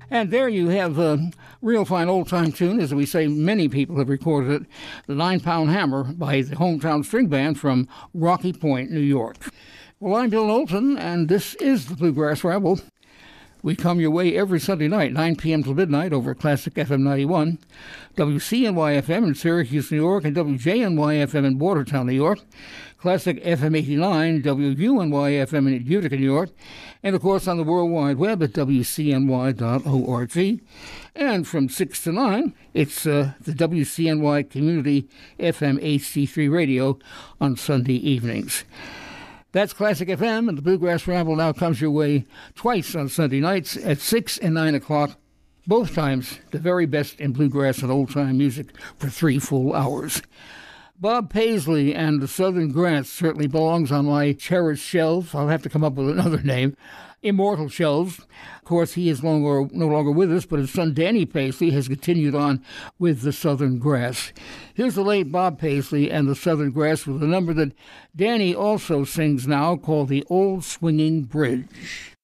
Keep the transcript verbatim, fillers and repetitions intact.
And there you have a real fine old-time tune, as we say, many people have recorded it, the Nine Pound Hammer by the Hometown String Band from Rocky Point, New York. Well, I'm Bill Knowlton, and this is the Bluegrass Ramble. We come your way every Sunday night, nine p.m. till midnight, over Classic F M ninety-one, W C N Y F M in Syracuse, New York, and W J N Y F M in Watertown, New York, Classic F M eighty-nine, W U N Y F M in Utica, New York, and, of course, on the World Wide Web at W C N Y dot org. And from six to nine, it's uh, the W C N Y Community F M H D three radio on Sunday evenings. That's Classic F M, and the Bluegrass Ramble now comes your way twice on Sunday nights at six and nine o'clock. Both times, the very best in bluegrass and old-time music for three full hours. Bob Paisley and the Southern Grass certainly belongs on my cherished shelves. I'll have to come up with another name. Immortal shelves. Of course, he is longer, no longer with us, but his son Danny Paisley has continued on with the Southern Grass. Here's the late Bob Paisley and the Southern Grass with a number that Danny also sings now called The Old Swinging Bridge.